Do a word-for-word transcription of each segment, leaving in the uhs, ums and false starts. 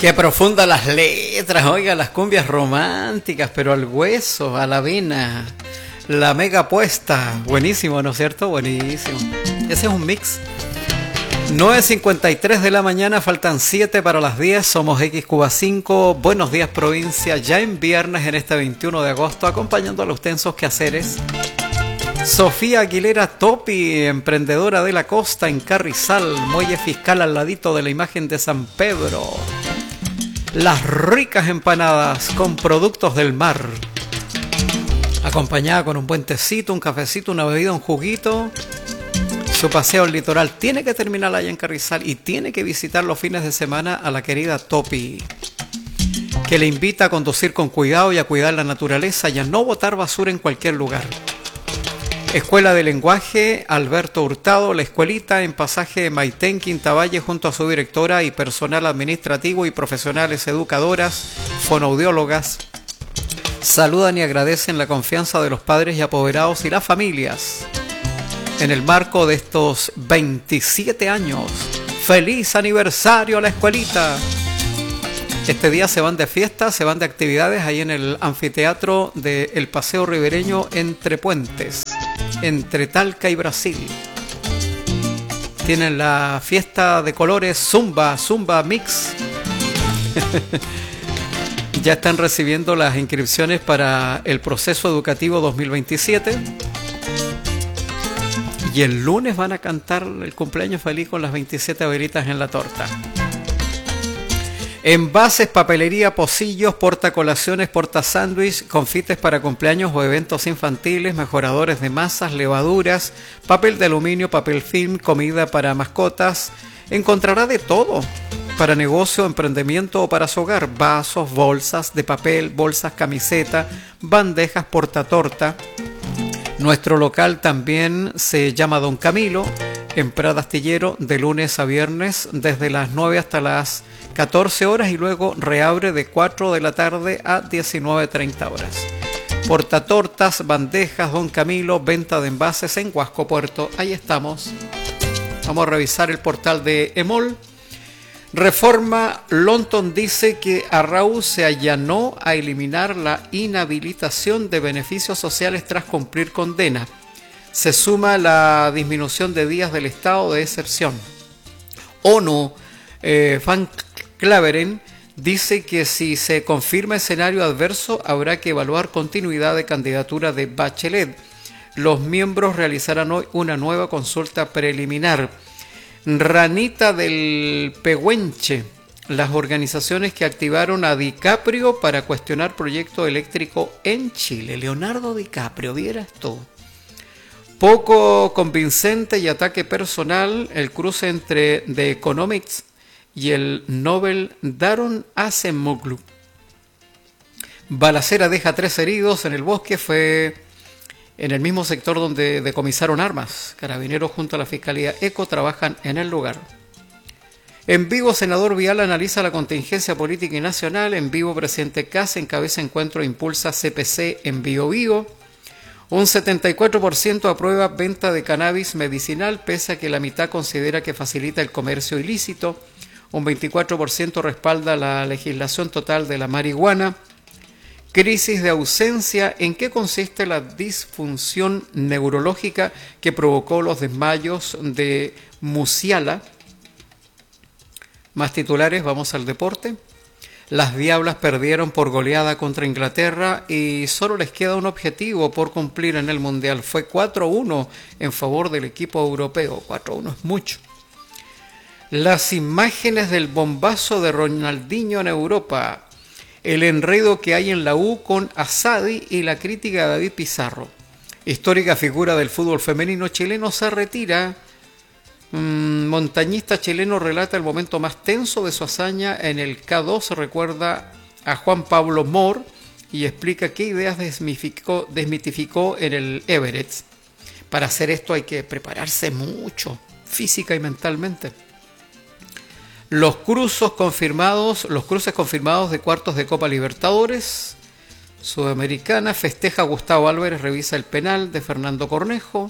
Qué profundas las letras, oiga, las cumbias románticas, pero al hueso, a la vena. La mega puesta, buenísimo, ¿no es cierto? Buenísimo. Ese es un mix. nueve cincuenta y tres de la mañana, faltan siete para las diez, somos X Cuba cinco, buenos días provincia, ya en viernes en este veintiuno de agosto, acompañando a los tensos quehaceres. Sofía Aguilera Topi, emprendedora de la costa en Carrizal, muelle fiscal al ladito de la imagen de San Pedro. Las ricas empanadas con productos del mar, acompañada con un buen tecito, un cafecito, una bebida, un juguito. Su paseo al litoral tiene que terminar allá en Carrizal y tiene que visitar los fines de semana a la querida Topi, que le invita a conducir con cuidado y a cuidar la naturaleza y a no botar basura en cualquier lugar. Escuela de Lenguaje Alberto Hurtado, la escuelita en pasaje Maitén, Quinta Valle, junto a su directora y personal administrativo y profesionales educadoras, fonoaudiólogas. Saludan y agradecen la confianza de los padres y apoderados y las familias en el marco de estos veintisiete años. ¡Feliz aniversario a la escuelita! Este día se van de fiesta, se van de actividades ahí en el anfiteatro del Paseo Ribereño Entre Puentes, entre Talca y Brasil. Tienen la fiesta de colores Zumba, Zumba Mix. Ya están recibiendo las inscripciones para el proceso educativo dos mil veintisiete. Y el lunes van a cantar el cumpleaños feliz con las veintisiete velitas en la torta. Envases, papelería, pocillos, portacolaciones, portasándwich, confites para cumpleaños o eventos infantiles, mejoradores de masas, levaduras, papel de aluminio, papel film, comida para mascotas. Encontrará de todo para negocio, emprendimiento o para su hogar. Vasos, bolsas de papel, bolsas, camiseta, bandejas, portatorta. Nuestro local también se llama Don Camilo, en Prat Astillero, de lunes a viernes, desde las nueve hasta las catorce horas y luego reabre de cuatro de la tarde a diecinueve treinta horas. Portatortas, bandejas, Don Camilo, venta de envases en Huasco Puerto. Ahí estamos. Vamos a revisar el portal de Emol. Reforma Lonton dice que Arrau se allanó a eliminar la inhabilitación de beneficios sociales tras cumplir condena. Se suma la disminución de días del estado de excepción. ONU, eh, Van Claveren, dice que si se confirma escenario adverso habrá que evaluar continuidad de candidatura de Bachelet. Los miembros realizarán hoy una nueva consulta preliminar. Ranita del Pehuenche, las organizaciones que activaron a DiCaprio para cuestionar proyecto eléctrico en Chile. Leonardo DiCaprio, ¿vieras tú? Poco convincente y ataque personal el cruce entre The Economics y el Nobel Daron Acemoglu. Balacera deja tres heridos en el bosque, fue en el mismo sector donde decomisaron armas. Carabineros junto a la Fiscalía ECO trabajan en el lugar. En vivo, senador Vial analiza la contingencia política y nacional. En vivo, presidente Kast encabeza encuentro e impulsa C P C en Bío Bío. Un setenta y cuatro por ciento aprueba venta de cannabis medicinal, pese a que la mitad considera que facilita el comercio ilícito. Un veinticuatro por ciento respalda la legislación total de la marihuana. Crisis de ausencia. ¿En qué consiste la disfunción neurológica que provocó los desmayos de Musiala? Más titulares, vamos al deporte. Las Diablas perdieron por goleada contra Inglaterra y solo les queda un objetivo por cumplir en el Mundial. Fue cuatro uno en favor del equipo europeo. cuatro uno es mucho. Las imágenes del bombazo de Ronaldinho en Europa. El enredo que hay en la U con Asadi y la crítica de David Pizarro. Histórica figura del fútbol femenino chileno se retira. Mm, montañista chileno relata el momento más tenso de su hazaña en el K dos. Recuerda a Juan Pablo Moore y explica qué ideas desmitificó, desmitificó en el Everett. Para hacer esto hay que prepararse mucho, física y mentalmente. Los cruces confirmados, los cruces confirmados de cuartos de Copa Libertadores Sudamericana. Festeja Gustavo Álvarez, revisa el penal de Fernando Cornejo.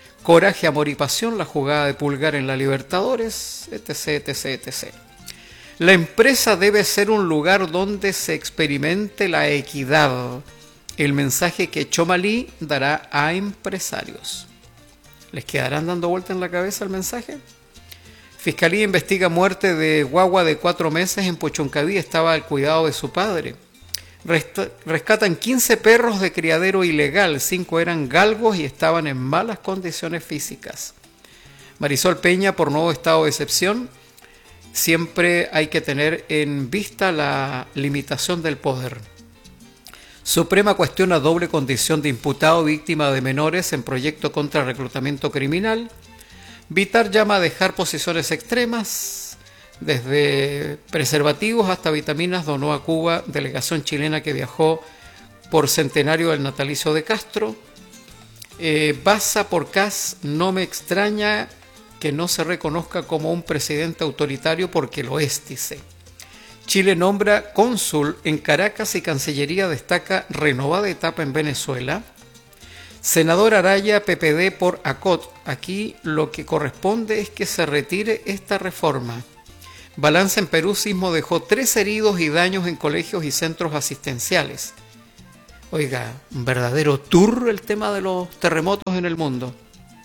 Coraje, amor y pasión, la jugada de Pulgar en la Libertadores, etc, etc, etcétera. La empresa debe ser un lugar donde se experimente la equidad. El mensaje que Chomalí dará a empresarios. ¿Les quedarán dando vuelta en la cabeza el mensaje? Fiscalía investiga muerte de guagua de cuatro meses en Puchuncaví. Estaba al cuidado de su padre. Rescatan quince perros de criadero ilegal. cinco eran galgos y estaban en malas condiciones físicas. Marisol Peña por nuevo estado de excepción. Siempre hay que tener en vista la limitación del poder. Suprema cuestiona doble condición de imputado víctima de menores en proyecto contra reclutamiento criminal. Vitar llama a dejar posiciones extremas. Desde preservativos hasta vitaminas donó a Cuba delegación chilena que viajó por centenario del natalicio de Castro. Eh, Baza por Cas, no me extraña que no se reconozca como un presidente autoritario porque lo es, dice. Chile nombra cónsul en Caracas y Cancillería destaca renovada etapa en Venezuela. Senador Araya, P P D por A C O T. Aquí lo que corresponde es que se retire esta reforma. Balance en Perú, sismo dejó tres heridos y daños en colegios y centros asistenciales. Oiga, un verdadero tour el tema de los terremotos en el mundo.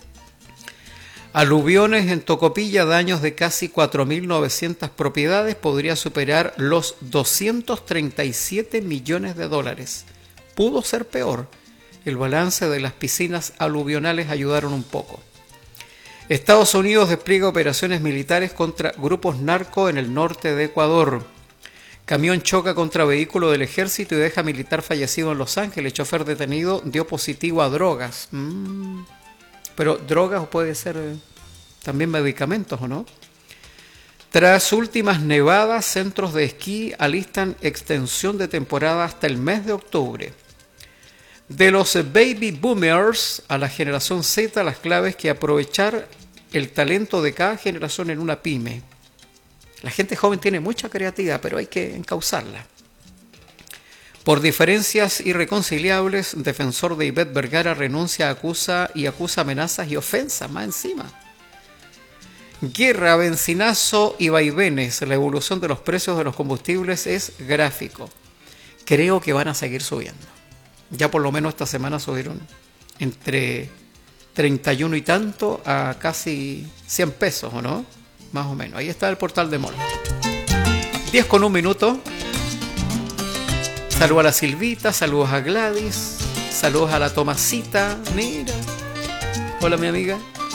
Aluviones en Tocopilla, daños de casi cuatro mil novecientas propiedades, podría superar los doscientos treinta y siete millones de dólares. Pudo ser peor. El balance de las piscinas aluvionales ayudaron un poco. Estados Unidos despliega operaciones militares contra grupos narco en el norte de Ecuador. Camión choca contra vehículo del ejército y deja militar fallecido en Los Ángeles. Chofer detenido dio positivo a drogas. Mm. Pero drogas o puede ser eh, también medicamentos, ¿o no? Tras últimas nevadas, centros de esquí alistan extensión de temporada hasta el mes de octubre. De los baby boomers a la generación Z, las claves que aprovechar el talento de cada generación en una pyme. La gente joven tiene mucha creatividad, pero hay que encauzarla. Por diferencias irreconciliables, defensor de Ivette Vergara renuncia, acusa y acusa amenazas y ofensas más encima. Guerra, benzinazo y vaivenes. La evolución de los precios de los combustibles es gráfico. Creo que van a seguir subiendo. Ya por lo menos esta semana subieron entre treinta y uno y tanto a casi cien pesos, ¿o no? Más o menos. Ahí está el portal de Mol. diez con un minuto. Saludos a la Silvita, saludos a Gladys, saludos a la Tomasita, mira. Hola mi amiga.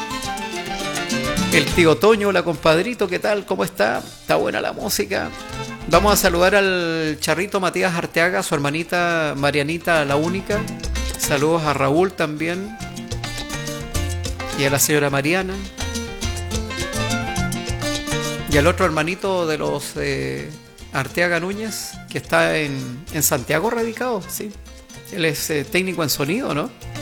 El tío Toño, hola compadrito, ¿qué tal? ¿Cómo está? Está buena la música. Vamos a saludar al charrito Matías Arteaga, a su hermanita Marianita, la única. Saludos a Raúl también. Y a la señora Mariana. Y al otro hermanito de los... Eh, Arteaga Núñez, que está en, en Santiago radicado, sí. Él es eh, técnico en sonido, ¿no?